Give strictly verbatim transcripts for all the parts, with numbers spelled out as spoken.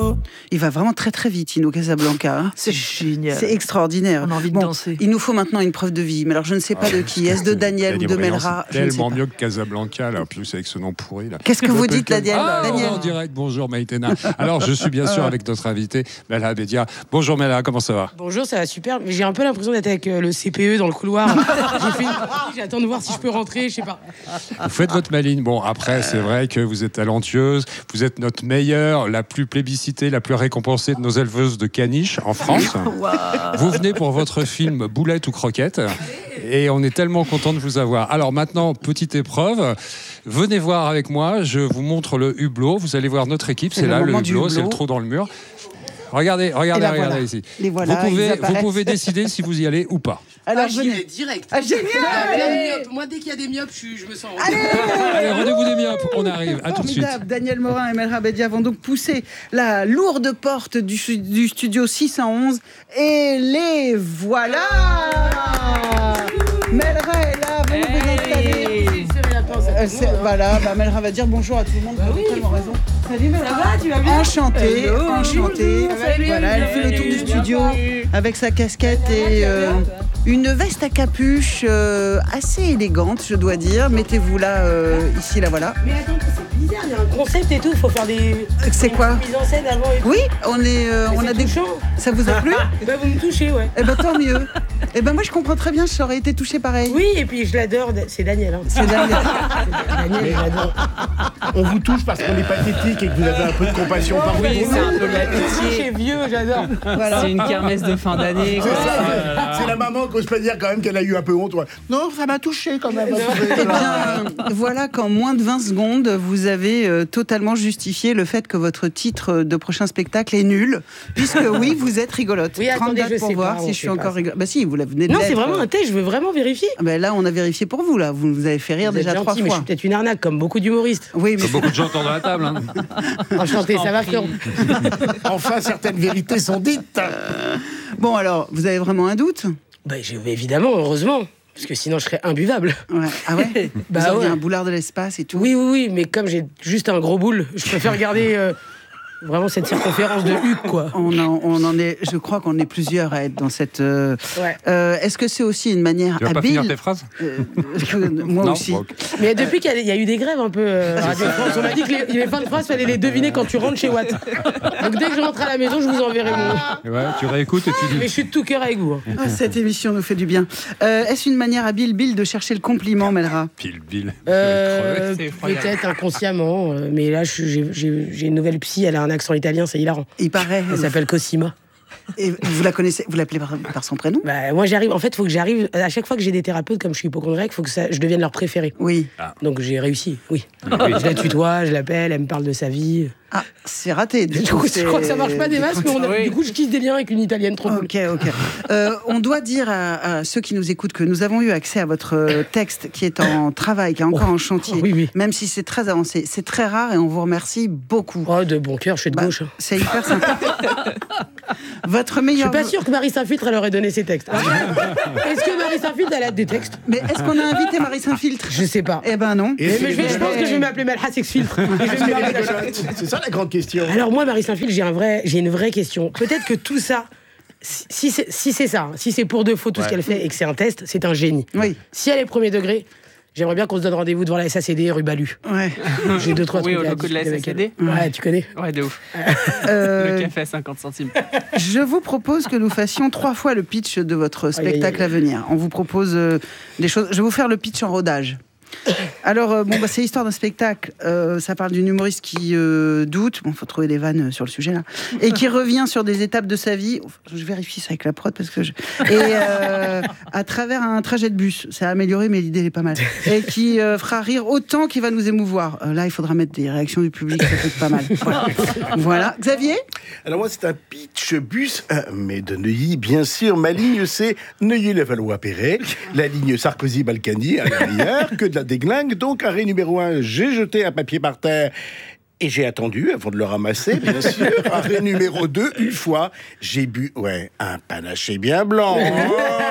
Il va vraiment très très vite, Ino Casablanca. Hein. C'est génial. C'est extraordinaire. On a envie de bon, danser. Il nous faut maintenant une preuve de vie. Mais alors je ne sais pas Ah, de qui. Est-ce de Daniel ou de Melra? C'est tellement mieux que Casablanca, là, en plus avec ce nom pourri. Là. Qu'est-ce que vous dites, Daniel? Ah, Daniel. en direct, bonjour Maïtena. Alors je suis bien sûr avec notre invité, Melha Bedia. Bonjour Melha, comment ça va? Bonjour, ça va super. Mais j'ai un peu l'impression d'être avec euh, le C P E dans le couloir. J'ai fait une... J'attends de voir si je peux rentrer, je sais pas. Vous faites votre maline. Bon, après, c'est vrai que vous êtes talentueuse. Vous êtes notre meilleure, la plus plébiscitée, la plus récompensée de nos éleveuses de caniches en France. Wow. Vous venez pour votre film Boulette ou Croquette. Et on est tellement content de vous avoir. Alors maintenant, petite épreuve. Venez voir avec moi. Je vous montre le hublot. Vous allez voir notre équipe. C'est, C'est là, le le moment du hublot. hublot. C'est le trou dans le mur. Regardez, regardez, là, regardez voilà. ici. Les voilà, vous, ils pouvez, vous apparaissent. pouvez décider si vous y allez ou pas. Alors Ah, j'y venez. vais direct. Ah, génial. Allez. Moi, dès qu'il y a des myopes, je, suis- je me sens... Allez, rendez-vous des myopes. On arrive. À tout de suite. Formidable. Daniel Morin et Melra Bedia vont donc pousser la lourde porte du, du studio six cent onze. Et les voilà. Melra est là, vous vous installez. Euh, c'est- voilà, bah, Melra va dire bonjour à tout le monde. Vous avez tellement raison. Salut Melra. Ça va, tu vas bien? Enchantée, enchantée. Salut, Voilà, elle fait le tour du studio avec sa casquette et euh, une veste à capuche euh, assez élégante, je dois dire. Mettez-vous là, euh, ici, là, voilà. Mais attends, c'est bizarre, il y a un concept et tout, il faut faire des... C'est quoi? Une mise en scène avant et tout. Oui, on est, euh, Mais on c'est a des. touchant. Ça vous a plu? Bah, vous me touchez, ouais. Eh ben tant mieux. Eh ben moi je comprends très bien, j'aurais été touchée pareil. Oui, et puis je l'adore, c'est Daniel. Hein. C'est Daniel. Daniel, je l'adore. On vous touche parce qu'on est pathétique et que vous avez un peu de compassion par nous. Oui, c'est un peu la C'est pitié. vieux, j'adore. Voilà. C'est une kermesse de fin d'année. C'est quoi. ça, c'est la maman qui n'ose pas dire quand même qu'elle a eu un peu honte. Ouais. Non, ça m'a touché quand même. Eh bien, voilà qu'en moins de vingt secondes, vous avez euh, totalement justifié le fait que votre titre de prochain spectacle est nul, puisque oui, vous êtes rigolote. Oui, trente attendez, dates je pour sais voir pas, si on je suis sait encore pas. rigolote. Bah si, vous la venez de Non, l'être. c'est vraiment un test, je veux vraiment vérifier. Ah ben là, on a vérifié pour vous, là. Vous nous avez fait rire Vous êtes déjà gentil, trois mais je fois. suis peut-être une arnaque, comme beaucoup d'humoristes. Oui, mais Comme beaucoup de gens autour de la table. Hein. Enchanté, ça va, Florent? Enfin, certaines vérités sont dites. bon, alors, vous avez vraiment un doute? Bah, j'ai- évidemment, heureusement. Parce que sinon, je serais imbuvable. Ouais. Ah ouais. Bah vous aviez ouais. un boulard de l'espace et tout. Oui, oui, oui, mais comme j'ai juste un gros boule, je préfère garder euh, vraiment cette circonférence de Hugues, quoi. On en, on en est, je crois qu'on est plusieurs à être dans cette. euh, Ouais. euh, Est-ce que c'est aussi une manière Tu vas pas habile finir tes phrases? Euh, Moi Non, aussi. bon, ok. Mais depuis qu'il y a- il y a eu des grèves un peu euh, à Radio France, on m'a dit que les, les fins de phrase, fallait les deviner quand tu rentres chez Watt. Donc dès que je rentre à la maison, je vous enverrai mon. Ouais, tu réécoutes et tu dis. Mais je suis de tout cœur avec vous. hein. Ah, cette émission nous fait du bien. Euh, Est-ce une manière habile, Bill, de chercher le compliment, Melra? Pile, bile. Euh, C'est effroyable. Peut-être inconsciemment, euh, mais là, je suis- j'ai j'ai- j'ai une nouvelle psy, elle a un accent italien, c'est hilarant. Il paraît. Elle s'appelle Cosima. Et vous la connaissez, vous l'appelez par, par son prénom? Bah, moi, j'arrive. En fait, il faut que j'arrive. À chaque fois que j'ai des thérapeutes, comme je suis hypochondriaque, il faut que ça, je devienne leur préféré. Oui. Donc j'ai réussi, oui. Je la tutoie, je l'appelle, elle me parle de sa vie. Ah, c'est raté. Du Du coup, coup, je crois que ça marche pas des masses, mais on a- Oui. du coup, je tisse des liens avec une italienne trop cool. Ok, ok. Euh, on doit dire à, à ceux qui nous écoutent que nous avons eu accès à votre euh, texte qui est en travail, qui est encore en chantier, oui, oui. même si c'est très avancé. C'est très rare et on vous remercie beaucoup. Oh, de bon cœur, je suis de Bah, gauche. hein. c'est hyper sympa. Votre Je meilleur. suis pas sûre que Marie Saint-Filtre, elle aurait donné ses textes. Est-ce que Marie Saint-Filtre, elle a des textes? Mais est-ce qu'on a invité Marie Saint-Filtre? Je sais pas. Eh ben non. Et Mais, c'est mais je, vais- je pense rigolo. que je vais m'appeler Melha Sexfiltre. Et je vais me marier avec la- C'est ça la grande question. Alors moi, Marie Saint-Filtre, j'ai un vrai, j'ai une vraie question. Peut-être que tout ça, si si c'est si c'est ça, hein, si c'est pour de faux tout ce qu'elle fait et que c'est un test, c'est un génie. Oui. Si elle est premier degré, j'aimerais bien qu'on se donne rendez-vous devant la S A C D rue Balu. Ouais. J'ai deux trois Oui, trucs au à logo de la discuter avec S A C D. elle. Ouais, tu connais. Ouais, de ouf. Euh, Le café à cinquante centimes. Je vous propose que nous fassions trois fois le pitch de votre spectacle aïe, aïe. à venir. On vous propose euh, des choses. Je vais vous faire le pitch en rodage. Alors, euh, bon, bah, c'est l'histoire d'un spectacle. Euh, ça parle d'une humoriste qui euh, doute. Bon, faut trouver des vannes euh, sur le sujet là. Et qui revient sur des étapes de sa vie. Je vérifie ça avec la prod parce que je. Et euh, à travers un trajet de bus. Ça a amélioré, mais l'idée elle est pas mal. Et qui euh, fera rire autant qu'il va nous émouvoir. Euh, là, il faudra mettre des réactions du public. Ça peut être pas mal. Voilà. Voilà. Xavier. Alors moi, c'est un pitch bus, euh, mais de Neuilly, bien sûr. Ma ligne, c'est Neuilly-Levallois-Perret. La ligne Sarkozy-Balkany, à l'arrière, que de la déglingue. Donc, arrêt numéro un, j'ai jeté un papier par terre. Et j'ai attendu avant de le ramasser, bien sûr. Arrêt numéro deux, une fois, j'ai bu, ouais, un panaché bien blanc. Oh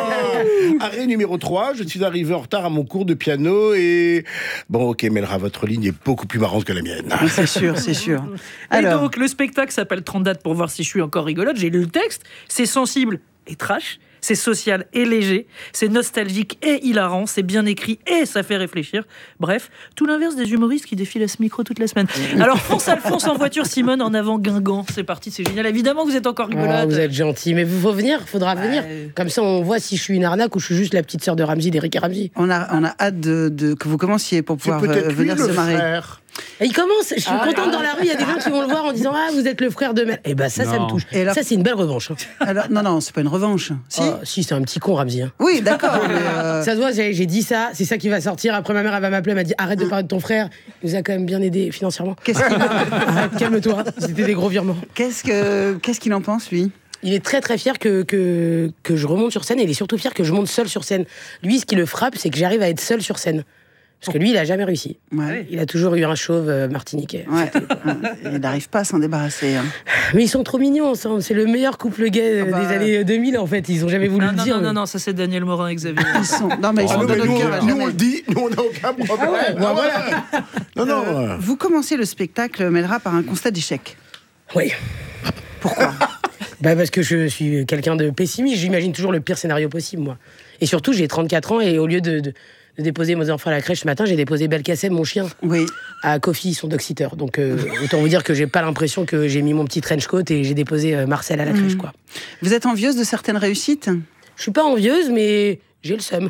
Arrêt numéro trois, je suis arrivé en retard à mon cours de piano et... Bon, ok, Melra, votre ligne est beaucoup plus marrante que la mienne. C'est sûr, c'est sûr. Et Alors, donc, le spectacle s'appelle trente dates pour voir si je suis encore rigolote. J'ai lu le texte. C'est sensible et trash. C'est social et léger. C'est nostalgique et hilarant. C'est bien écrit et ça fait réfléchir. Bref, tout l'inverse des humoristes qui défilent à ce micro toute la semaine. Alors, fonce Alphonse en voiture, Simone en avant Guingamp. C'est parti, c'est génial. Évidemment, vous êtes encore rigolote. Ah, vous êtes gentil, mais vous faut venir, faudra venir. euh. Comme ça, on voit si je suis une arnaque ou je suis juste la petite sœur de Ramsey, d'Eric et Ramsey. on a, on a hâte de, de- que vous commenciez pour C'est pouvoir peut-être euh, lui venir le se marrer. frère. Et il commence, je suis Ah, contente ah, dans la rue, il y a des gens qui vont le voir en disant ah vous êtes le frère de Mel. Et ben ça, ça Non. me touche. Et alors- Ça c'est une belle revanche. hein. Alors, non, non, c'est pas une revanche. Si Oh, si c'est un petit con Ramsey. hein. Oui, d'accord. mais, euh, Ça se voit, j'ai, j'ai dit ça, c'est ça qui va sortir. Après ma mère elle va m'appeler, elle m'a dit arrête de parler de ton frère, il nous a quand même bien aidé financièrement. Qu'est-ce qu'il Arrête, calme-toi, c'était des gros virements. qu'est-ce que- qu'est-ce qu'il en pense, lui? Il est très très fier que, que, que je remonte sur scène et il est surtout fier que je monte seul sur scène. Lui, ce qui le frappe, c'est que j'arrive à être seul sur scène. Parce que lui, il a jamais réussi. Ouais. Il a toujours eu un chauve euh, martiniquais. Ouais. Il n'arrive pas à s'en débarrasser. hein. Mais ils sont trop mignons ensemble. C'est le meilleur couple gay euh, Ah bah. des années deux mille en fait. Ils ont jamais voulu Non, le non, dire. non, mais- non, non, ça c'est Daniel Morin et Xavier. Ils sont, non, mais ils Ah sont non, dans mais notre nous, cœur à nous, on jamais. le dit, nous on n'a aucun problème. Ah ouais, bah voilà. Non, non. Euh, euh, vous commencez le spectacle, Melra, par un constat d'échec. Oui. Pourquoi? Bah parce que je suis quelqu'un de pessimiste. J'imagine toujours le pire scénario possible, moi. Et surtout, j'ai trente-quatre ans et au lieu de, de, de déposer mes enfants à la crèche ce matin, j'ai déposé Belkacem, mon chien, Oui. à Kofi, son dog-sitter. Donc euh, autant vous dire que j'ai pas l'impression que j'ai mis mon petit trench coat et j'ai déposé euh, Marcel à la crèche, quoi. Vous êtes envieuse de certaines réussites? Je suis pas envieuse, mais j'ai le seum.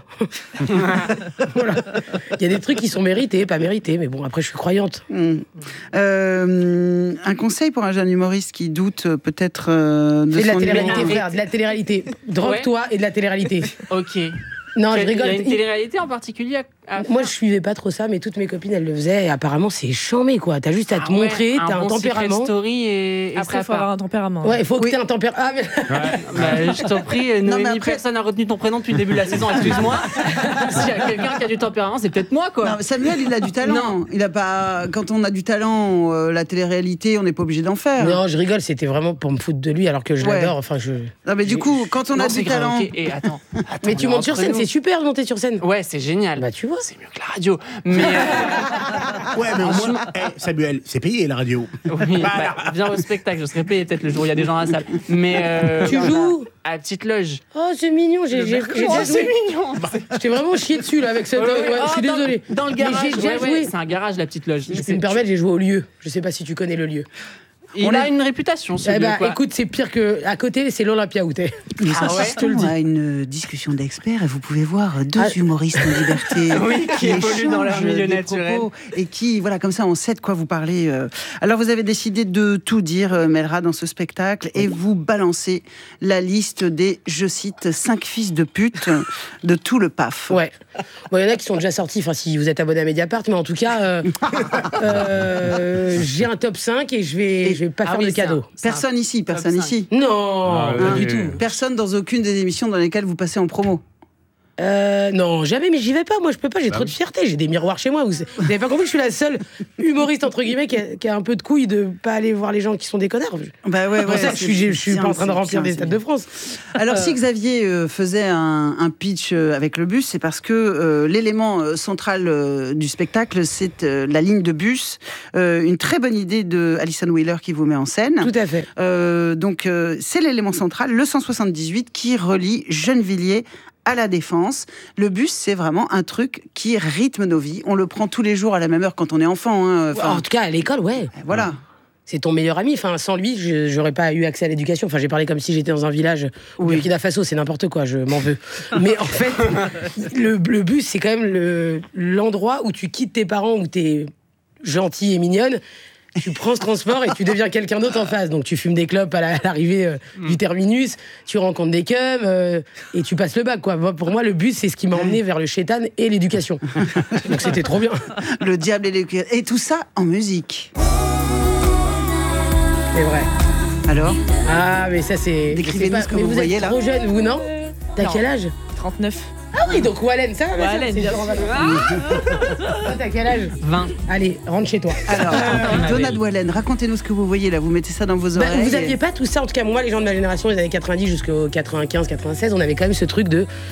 Voilà. Il y a des trucs qui sont mérités, pas mérités, mais bon, après, je suis croyante. Hmm. Euh, un conseil pour un jeune humoriste qui doute euh, peut-être euh, de Fais de la son télé-réalité, humour. frère, de la télé-réalité. Drogue-toi et de la télé-réalité. Ok. Non, je Il y rigole. a une télé-réalité en particulier à, à Moi, faire je suivais pas trop ça, mais toutes mes copines, elles le faisaient. Et apparemment, c'est chambé, quoi. T'as juste à te Ah ouais, montrer, t'as un, bon secret tempérament. story et, et Après, ça il faut avoir part. un tempérament. Ouais, il faut que Oui. t'aies un tempérament. Ah, mais... Bah, je t'en prie, Non, mais Noémie, après- personne n'a retenu ton prénom depuis le début de la saison, excuse-moi. S'il y a quelqu'un qui a du tempérament, c'est peut-être moi, quoi. Non, mais Samuel, il a du talent. Non. Il a pas. Quand on a du talent, euh, la télé-réalité, on n'est pas obligé d'en faire. Non, je rigole, c'était vraiment pour me foutre de lui, alors que je Ouais. l'adore. Enfin, je... Non, mais du coup, quand on Non, a c'est du grave, talent, ok. Et attends, attends, Mais tu mais montes sur entre scène, nous- c'est super de monter sur scène. Ouais, c'est génial. Bah, tu vois. C'est mieux que la radio. Mais euh, Ouais, mais au moins, eh, Samuel, c'est payé la radio. oui, bah, viens au spectacle, je serai payé peut-être le jour où il y a des gens à la salle. Mais euh, Tu joues à la petite loge. Oh, c'est mignon, j'ai j'ai- j'ai Oh, déjà c'est joué. mignon. Je t'ai vraiment chié dessus, là, avec cette. Ouais, ouais. ouais, je suis Oh, dans- désolé. Dans le Mais garage. j'ai déjà ouais, ouais, joué. c'est un garage, la petite loge. Je C'est- peux me permettre, j'ai joué au lieu. Je sais pas si tu connais le lieu. Il On a est- une réputation, ce Eh lieu, bah, quoi. écoute, c'est pire que. À côté, c'est l'Olympia où t'es. nous Ah ouais, assistons à une discussion d'experts et vous pouvez voir deux Ah. humoristes en liberté Oui, qui évoluent dans leur échangent milieu des naturel. propos et qui, voilà, comme ça, on sait de quoi vous parlez. euh. Alors, vous avez décidé de tout dire, euh, Melra, dans ce spectacle et vous balancez la liste des, je cite, cinq fils de pute de tout le P A F. Ouais. Bon, il y en a qui sont déjà sortis, enfin, si vous êtes abonné à Mediapart, mais en tout cas, euh, euh, j'ai un top cinq et je vais, je vais pas Ah faire oui, de c'est un- cadeau. c'est un Personne ici, top personne cinq. ici. Non, Ah, pas oui. du tout. Personne dans aucune des émissions dans lesquelles vous passez en promo. Euh, non, jamais, mais j'y vais pas. Moi, je peux pas. J'ai trop de fierté. J'ai des miroirs chez moi. Vous, vous avez pas compris que je suis la seule humoriste entre guillemets qui a, qui a un peu de couilles de pas aller voir les gens qui sont des connards. Bah ouais, C'est pour ouais, ça que je suis, je suis c'est pas en train de bien, remplir c'est des bien, stades c'est de France. Alors, si Xavier euh, faisait un, un pitch euh, avec le bus, c'est parce que euh, l'élément euh, central euh, du spectacle, c'est euh, la ligne de bus. Euh, une très bonne idée de Alison Wheeler qui vous met en scène. Tout à fait. Euh, donc, euh, c'est l'élément central, le cent soixante-dix-huit, qui relie Gennevilliers à la Défense. Le bus, c'est vraiment un truc qui rythme nos vies. On le prend tous les jours à la même heure quand on est enfant. hein. Enfin, en tout cas, à l'école, ouais. voilà. C'est ton meilleur ami. Enfin, sans lui, je- j'aurais pas eu accès à l'éducation. Enfin, j'ai parlé comme si j'étais dans un village au Oui. Burkina Faso. C'est n'importe quoi. Je m'en veux. Mais en fait, le, le bus, c'est quand même le- l'endroit où tu quittes tes parents, où t'es gentille et mignonne. Tu prends ce transport et tu deviens quelqu'un d'autre en face. Donc tu fumes des clopes à la- à l'arrivée euh, du terminus, tu rencontres des cums euh, et tu passes le bac, quoi. Moi, pour moi, le bus, c'est ce qui m'a emmené vers le chétan et l'éducation. Donc c'était trop bien. Le diable et les... Et tout ça en musique. C'est vrai. Alors, Ah, mais ça, c'est. Décrivez-nous c'est ce que mais vous vous voyez, êtes là. trop jeune, vous, non T'as Non. quel âge trente-neuf. Ah oui, donc Wallen, ça va, ma Wallen, sœur, c'est bien genre, on va- sûr. Toi, t'as quel âge vingt. Allez, rentre chez toi. alors ma Donald Wallen, racontez-nous ce que vous voyez là. Vous mettez ça dans vos Bah, oreilles. vous aviez pas tout ça, en tout cas moi les gens de ma génération des années quatre-vingt-dix jusqu'au quatre-vingt-quinze quatre-vingt-seize, on avait quand même ce truc de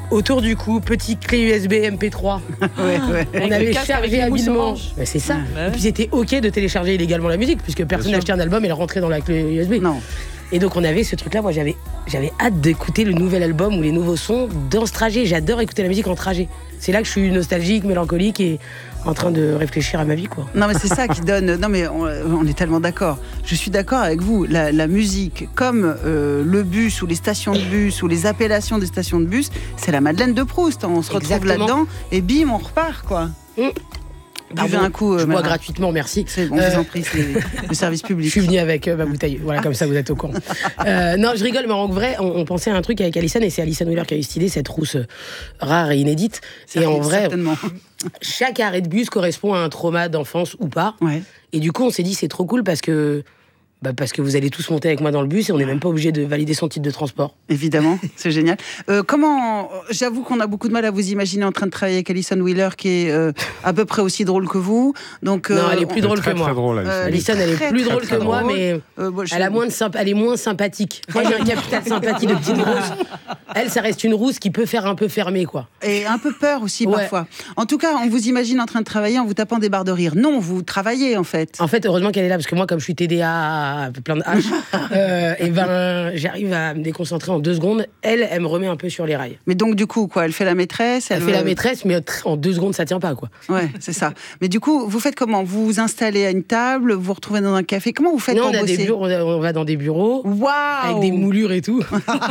autour du cou, petit clé U S B M P trois. Ouais, ouais. On Avec le avait casque, avec chargé les mousses habilement. oranges. Bah, c'est ça. Ouais. Et puis c'était ok de télécharger illégalement la musique, puisque personne sûr. n'achetait un album et le rentrait dans la clé U S B. Non. Et donc on avait ce truc-là. Moi j'avais, j'avais hâte d'écouter le nouvel album ou les nouveaux sons dans ce trajet. J'adore écouter la musique en trajet. C'est là que je suis nostalgique, mélancolique et en train de réfléchir à ma vie, quoi. Non mais c'est ça qui donne. Non mais on, on est tellement d'accord. Je suis d'accord avec vous. La, la musique, comme euh, le bus ou les stations de bus ou les appellations des stations de bus, c'est la Madeleine de Proust. On se retrouve Exactement. là-dedans et bim, on repart quoi. Mmh. Buvez Pardon, un coup. euh, je bois Melra. gratuitement, merci. C'est bon, je Euh, vous en prie, c'est le service Je public. suis venu avec euh, ma bouteille. Voilà, comme ça, vous êtes au courant. Euh, non, je rigole, mais en vrai, on, on pensait à un truc avec Alison, et c'est Alison Wheeler qui a eu cette idée, cette rousse euh, rare et inédite. Et en vrai, certainement. chaque arrêt de bus correspond à un trauma d'enfance ou pas. Ouais. Et du coup, on s'est dit, c'est trop cool parce que, bah, parce que vous allez tous monter avec moi dans le bus et on n'est même pas obligé de valider son titre de transport. Évidemment, c'est génial. Euh, comment, j'avoue qu'on a beaucoup de mal à vous imaginer en train de travailler avec Alison Wheeler, qui est euh, à peu près aussi drôle que vous. Donc, Non, euh, elle est plus Elle est drôle très, que moi. très drôle, Alison. Euh, Alison, elle est très, plus très, drôle très que moi, drôle. mais euh, moi, je- elle, a moins de sympa- elle est moins sympathique. Moi, j'ai un capital sympathie de petite rousse. Elle, ça reste une rousse qui peut faire un peu fermée, quoi. Et un peu peur aussi Ouais. parfois. En tout cas, on vous imagine en train de travailler en vous tapant des barres de rire. Non, vous travaillez en fait. En fait, heureusement qu'elle est là, parce que moi, comme je suis T D A, plein de H, euh, et ben, j'arrive à me déconcentrer en deux secondes. Elle, elle me remet un peu sur les rails. Mais donc du coup, quoi, elle fait la maîtresse. Elle fait la veut- maîtresse, mais en deux secondes, ça tient pas, quoi. Ouais, c'est ça. Mais du coup, vous faites comment? Vous vous installez à une table, vous vous retrouvez dans un café. Comment vous faites Non, pour on a bosser? des bureaux, on va dans des bureaux. Waouh. Avec des moulures et tout.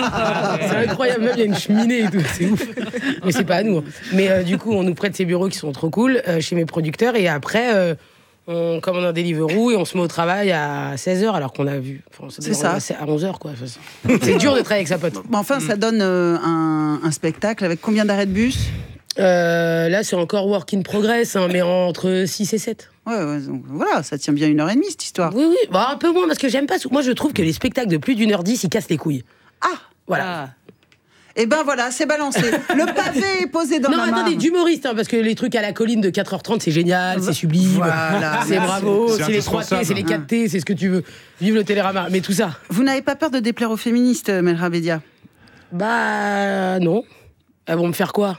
C'est incroyable, même il y a une cheminée et tout, c'est ouf. Mais c'est pas à nous. hein. Mais euh, du coup, on nous prête ces bureaux qui sont trop cool euh, chez mes producteurs et après, euh, on commande un Deliveroo et on se met au travail à seize heures alors qu'on a vu. Enfin, C'est doit- ça. À onze heures, quoi. Enfin, c'est- c'est dur de travailler avec sa pote. Bon, enfin, ça donne euh, un, un spectacle avec combien d'arrêts de bus? Euh, là, c'est encore work in progress, hein, mais entre six et sept. Ouais, ouais, donc voilà, ça tient bien une heure et demie cette histoire. Oui, oui, bah, un peu moins parce que j'aime pas. Moi, je trouve que les spectacles de plus d'une heure dix, ils cassent les couilles. Ah. Voilà. Et ben voilà, c'est balancé. Le pavé est posé dans Non, la attendez, mare. d'humoriste, hein, parce que les trucs à la colline de quatre heures trente, c'est génial, c'est sublime. Voilà. C'est Merci. bravo, C'est c'est les trois T, indispensable. c'est les quatre T, c'est ce que tu veux. Vive le Télérama, mais tout ça. Vous n'avez pas peur de déplaire aux féministes, Melra Bédia? Bah, non. Elles vont me faire quoi?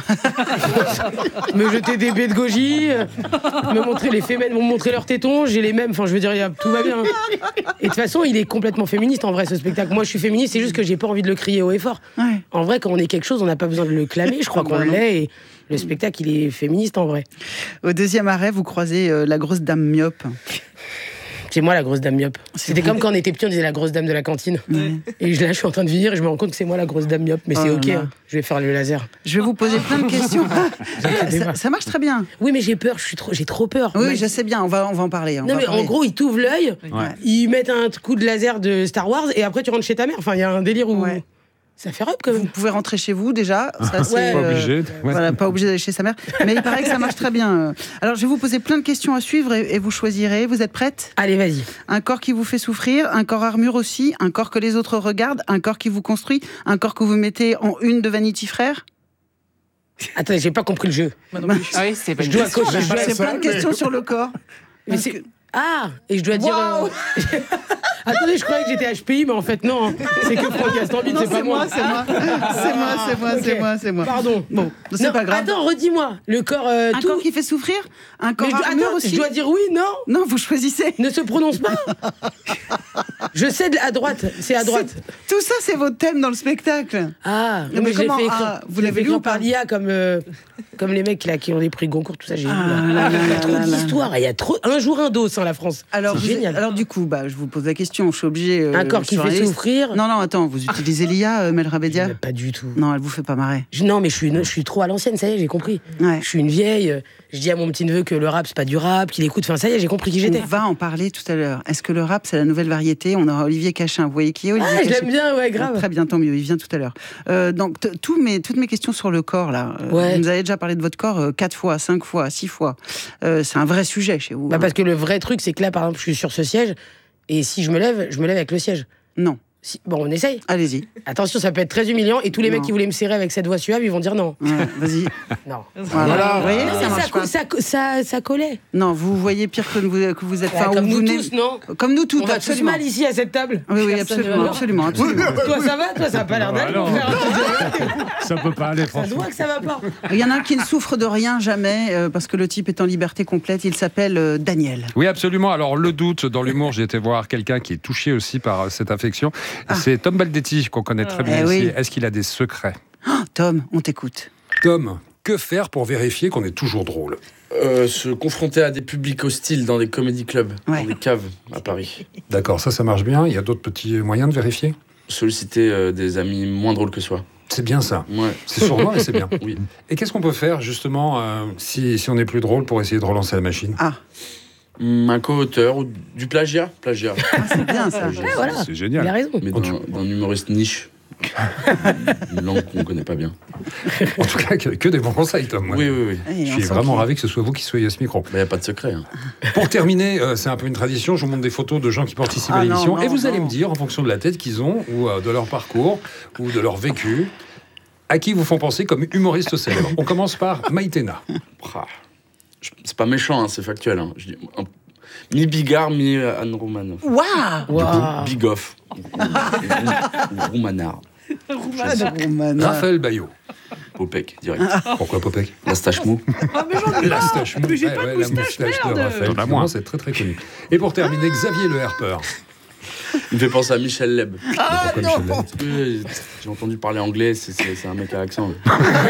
Me jeter des baies de goji, euh, me montrer les femelles, vont me montrer leurs tétons, j'ai les mêmes, enfin je veux dire, y a- tout va bien. Et de toute façon, il est complètement féministe en vrai ce spectacle. Moi je suis féministe, c'est juste que j'ai pas envie de le crier haut et fort. Ouais. En vrai, quand on est quelque chose, on n'a pas besoin de le clamer, je crois Ah qu'on bah non. l'est, et le spectacle il est féministe en vrai. Au deuxième arrêt, vous croisez euh, la grosse dame myope. C'est moi la grosse dame myope. C'était vrai. comme quand on était petit, on disait la grosse dame de la cantine. Et je- là, je suis en train de vieillir et je me rends compte que c'est moi la grosse dame myope. Mais Oh c'est là ok, là. hein. Je vais faire le laser. Je vais vous poser plein de questions. inquiétez ça, pas. ça marche très bien. Oui, mais j'ai peur, je suis trop, j'ai trop peur. Oui, Ouais. je sais bien, on va, on va en parler. on Non, va mais en parler. gros, ils t'ouvrent l'œil, Ouais. ils mettent un coup de laser de Star Wars et après tu rentres chez ta mère. Enfin, il y a un délire où. Ouais. Ça fait rap quand Vous même. pouvez rentrer chez vous déjà. Ça, c'est, Ouais. Pas euh, obligé. Ouais. Voilà, pas obligé d'aller chez sa mère. Mais il paraît que ça marche très bien. Alors, je vais vous poser plein de questions à suivre et, et vous choisirez. Vous êtes prête? Allez, vas-y. Un corps qui vous fait souffrir, un corps armure aussi, un corps que les autres regardent, un corps qui vous construit, un corps que vous mettez en une de Vanity Fair. Attends, j'ai pas compris le jeu. Ah oui, c'est pas Je une dois question. cocher. je dois- C'est plein de questions sur le corps. Mais Parce c'est- que- Ah, et je dois dire. Waouh. euh, Attendez, je croyais que j'étais H P I, mais en fait, non. hein. C'est que Franck Gastambide, Non, c'est pas moi. c'est moi, c'est moi, c'est moi, c'est moi, Ok. c'est moi, c'est moi. Pardon. Bon, c'est Non, pas grave. Attends, redis-moi. Le corps. euh, Un tout. corps qui fait souffrir, un corps Mais je dois, armure attends, aussi. je dois dire oui, non. Non, vous choisissez. Ne se prononce pas. Je cède à droite. C'est à droite. C'est- Tout ça, c'est votre thème dans le spectacle. Ah, Mais mais je l'ai comment- fait écrire. ah, vous Je l'ai l'avez fait lu écrire ou pas par l'I A comme, euh, comme les mecs là, qui ont des prix Goncourt, tout ça. J'ai vu. Ah, là. là, là, Il y a là, trop là, là. d'histoires. Il y a trop. Un jour, un dos, hein, la France. Alors, C'est vous- génial. alors du coup, bah, je vous pose la question. Je suis obligée. euh, Un corps je qui suis fait réaliste. souffrir. Non, non, attends. Vous utilisez l'I A, euh, Melra Bédia? Pas du tout. Non, elle vous fait pas marrer. Je- Non, mais je suis, une- je suis trop à l'ancienne, ça y est, j'ai compris. Ouais. Je suis une vieille. euh, Je dis à mon petit neveu que le rap, c'est pas du rap, qu'il écoute. Enfin, ça y est, j'ai compris qui j'étais. On va en parler tout à l'heure. Est-ce que le rap, c'est la nouvelle variété? On aura Olivier Cachin. Vous voyez qui est Olivier Ah, je Cachin? l'aime bien, ouais, grave. Très bien, tant mieux. Il vient tout à l'heure. Euh, donc, t- tous mes, toutes mes questions sur le corps, là. euh, Ouais. Vous nous avez déjà parlé de votre corps euh, quatre fois, cinq fois, six fois. Euh, c'est un vrai sujet chez vous. Bah, hein. parce que le vrai truc, c'est que là, par exemple, je suis sur ce siège, et si je me lève, je me lève avec le siège. Non. Si- Bon, on essaye. Allez-y. Attention, ça peut être très humiliant. Et tous les Non. mecs qui voulaient me serrer avec cette voix suave, ils vont dire non. Ouais, vas-y. Non. Voilà. Vous voyez, Mais ça ça, marche co- pas. ça, co- ça, ça collait. Non, vous voyez pire que vous, que vous êtes. Ouais, enfin, comme ou nous vous n'aimez- tous, non? Comme nous tous, On va tous absolument. mal ici à cette table. Oui, oui, Personne absolument, ne- absolument, absolument. Toi, ça va? Toi, ça a pas l'air d'aller. Alors, mon frère. ça peut pas aller, Ça franchement. doit que ça va pas. Il y en a un qui ne souffre de rien jamais, euh, parce que le type est en liberté complète. Il s'appelle euh, Daniel. Oui, absolument. Alors, le doute, dans l'humour, j'ai été voir quelqu'un qui est touché aussi par euh, cette affection. C'est Tom Baldetti, qu'on connaît très bien Eh ici. oui. Est-ce qu'il a des secrets? Oh, Tom, on t'écoute. Tom, que faire pour vérifier qu'on est toujours drôle? Euh, se confronter à des publics hostiles dans des comédie clubs, Ouais. dans des caves à Paris. D'accord, ça, ça marche bien. Il y a d'autres petits moyens de vérifier? Solliciter euh, des amis moins drôles que soi. C'est bien ça. Ouais. C'est sournois, mais c'est bien. Oui. Et qu'est-ce qu'on peut faire, justement, euh, si, si on est plus drôle pour essayer de relancer la machine? Ah, Hum, Un co-auteur ou du plagiat. Plagiat. ah, c'est bien ça. voilà. C'est Il génial. a raison. Mais En d'un tout- d'un humoriste niche. Une langue qu'on connaît pas bien. En tout cas, que, que des bons conseils, Tom. moi. Oui, oui, oui. Eh, Je on suis sent vraiment qu'il- ravi que ce soit vous qui soyez à ce micro. Il n'y a pas de secret. Hein. Pour terminer, euh, c'est un peu une tradition, je vous montre des photos de gens qui participent Ah à non, l'émission non, et vous allez non. me dire, en fonction de la tête qu'ils ont, ou euh, de leur parcours, ou de leur vécu, à qui vous font penser comme humoriste célèbre. On commence par Maïtena. Ah. Je- C'est pas méchant, hein, c'est factuel. Hein. Je dis, un- mi-Bigard, mi-Anne Roumanoff. Waouh. Waouh. Bigoff. Ou- ou- ou Roumanard. Romana. Raphaël Bayot. Popek, direct. Pourquoi Popek? La stache mou. La moustache mou. Mais j'ai Ouais, pas de ouais, la moustache, moustache de merde. Raphaël. T'en as Vraiment, moins. c'est très très connu. Et pour terminer, Xavier Le Herper. Il me fait penser à Michel Leb. Pourquoi Michel Leb Parce que j'ai entendu parler anglais, c'est- c'est c'est un mec à accent. lui.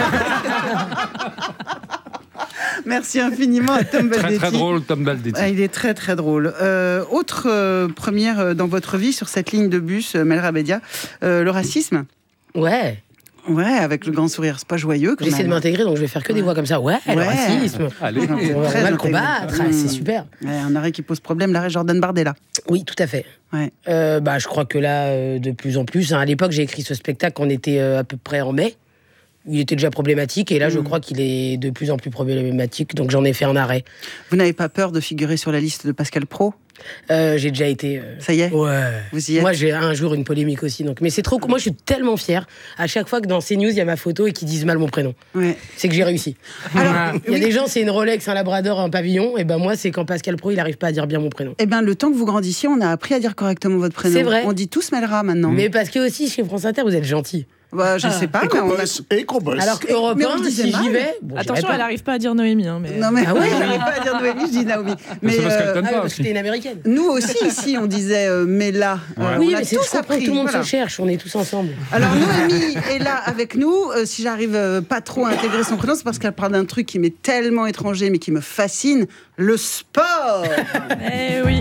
Merci infiniment à Tom Très Baldetti. très drôle, Tom Baldetti. Ah, il est très très drôle. Euh, autre euh, première euh, dans votre vie sur cette ligne de bus, euh, Mel Rabedia, euh, le racisme. Ouais. Ouais, avec le grand sourire, c'est pas joyeux. quand J'essaie de même. m'intégrer, donc je vais faire que des voix comme ça. Ouais, le Ouais. racisme. Allez. On va, on va Très le intégré. combattre. Ah, Mmh. c'est super. Ouais, un arrêt qui pose problème, l'arrêt Jordan Bardella. Oui, tout à fait. Ouais. Euh, bah, je crois que là, euh, de plus en plus, hein, à l'époque, j'ai écrit ce spectacle, on était euh, à peu près en mai. Il était déjà problématique, et là, je crois qu'il est de plus en plus problématique, donc j'en ai fait un arrêt. Vous n'avez pas peur de figurer sur la liste de Pascal Praud? Euh, j'ai déjà été. euh, Ça y est. Ouais. Vous y êtes? Moi, j'ai un jour une polémique aussi. Donc, mais c'est trop. Moi, je suis tellement fière. À chaque fois que dans CNews, il y a ma photo et qu'ils disent mal mon prénom, Ouais. c'est que j'ai réussi. Alors, Il y a oui. des gens, c'est une Rolex, un Labrador, un pavillon. Et ben moi, c'est quand Pascal Praud, il n'arrive pas à dire bien mon prénom. Eh bien, le temps que vous grandissiez, on a appris à dire correctement votre prénom. C'est vrai. On dit tous Melra maintenant. Mais parce que aussi, chez France Inter, vous êtes gentils. Bah, je sais pas, Et mais qu'on on a... bosse. Et qu'on bosse. Alors qu'Europe Mais on un, le disait si mal. j'y vais. bon, Attention, j'irai elle pas. n'arrive pas à dire Noémie. Hein, mais... Non, mais Ah ouais. je n'arrive pas à dire Noémie, je dis Naomi. Mais c'est parce qu'elle euh, t'aime Ah, pas oui, parce que aussi. t'es une américaine. nous aussi, ici, on disait euh, Mela. Euh, Oui, on a mais c'est tous je comprends, appris. tout le monde voilà. se cherche, on est tous ensemble. Alors, Noémie est là avec nous. Euh, si j'arrive euh, pas trop à intégrer son prénom, c'est parce qu'elle parle d'un truc qui m'est tellement étranger, mais qui me fascine, le sport. Eh oui,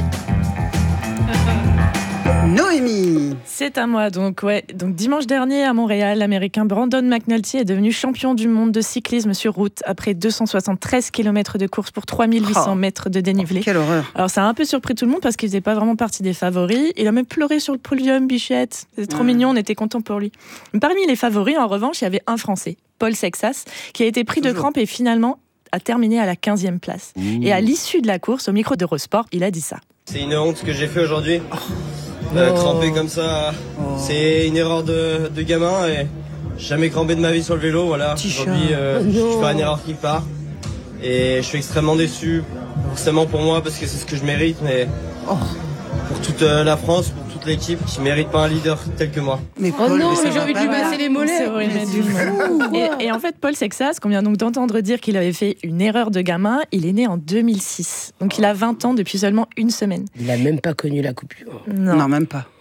Noémie. c'est à moi. Donc, ouais. Donc, dimanche dernier à Montréal, l'Américain Brandon McNulty est devenu champion du monde de cyclisme sur route après deux cent soixante-treize kilomètres de course pour trois mille huit cents Oh. mètres de dénivelé. Quelle horreur. Alors, ça a un peu surpris tout le monde parce qu'il faisait pas vraiment partie des favoris. Il a même pleuré sur le podium, Bichette. C'était trop Ouais. mignon, on était contents pour lui. Mais parmi les favoris, en revanche, il y avait un Français, Paul Sexas, qui a été pris de Toujours. crampes et finalement a terminé à la quinzième place. Et à l'issue de la course, au micro d'Eurosport, il a dit ça. C'est une honte ce que j'ai fait aujourd'hui. Euh, Oh. Cramper comme ça, c'est une erreur de, de gamin et j'ai jamais crampé de ma vie sur le vélo. Voilà. Petit Aujourd'hui, chat. euh, Oh je non. fais une erreur qui part et je suis extrêmement déçu. Forcément pour moi parce que c'est ce que je mérite, mais Oh. pour toute euh, la France, pour toute l'équipe qui mérite pas un leader tel que moi. Mais Oh Paul, non, mais ça mais j'ai va envie de pas lui mal. masser les mollets. C'est horrible, Mais du c'est mal. fou. Et, et en fait, Paul Sexas, qu'on vient donc d'entendre dire qu'il avait fait une erreur de gamin, il est né en deux mille six. Donc il a vingt ans depuis seulement une semaine. Il a même pas connu la coupure. Non. Non, même pas.